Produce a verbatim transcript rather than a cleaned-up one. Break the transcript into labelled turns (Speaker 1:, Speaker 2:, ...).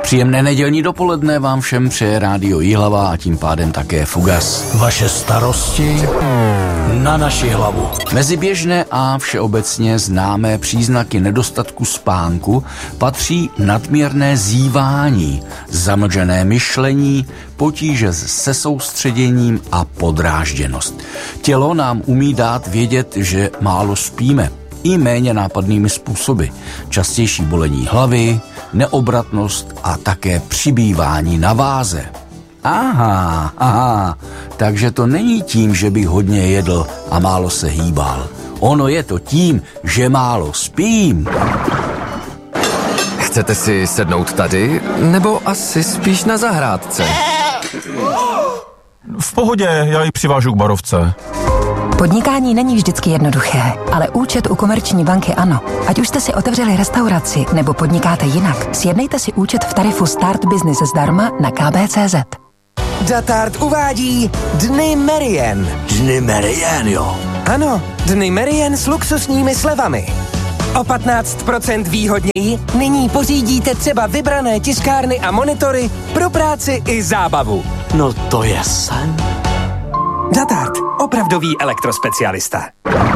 Speaker 1: Příjemné nedělní dopoledne vám všem přeje Rádio Jihlava a tím pádem také Fugas.
Speaker 2: Vaše starosti na naši hlavu.
Speaker 1: Mezi běžné a všeobecně známé příznaky nedostatku spánku patří nadměrné zívání, zamlžené myšlení, potíže se soustředěním a podrážděnost. Tělo nám umí dát vědět, že málo spíme, i méně nápadnými způsoby. Častější bolení hlavy, neobratnost a také přibývání na váze. Aha, aha, takže to není tím, že bych hodně jedl a málo se hýbal. Ono je to tím, že málo spím.
Speaker 3: Chcete si sednout tady, nebo asi spíš na zahrádce?
Speaker 4: V pohodě, já ji přivážu k barovce.
Speaker 5: Podnikání není vždycky jednoduché, ale účet u Komerční banky ano. Ať už jste si otevřeli restauraci nebo podnikáte jinak, sjednejte si účet v tarifu Start Business zdarma na k b tečka cé zet.
Speaker 6: Datart uvádí Dny Merien.
Speaker 2: Dny Merien, jo.
Speaker 6: Ano, Dny Merien s luxusními slevami. O patnáct procent výhodněji nyní pořídíte třeba vybrané tiskárny a monitory pro práci i zábavu.
Speaker 2: No to je sen.
Speaker 6: Datart, opravdový elektrospecialista.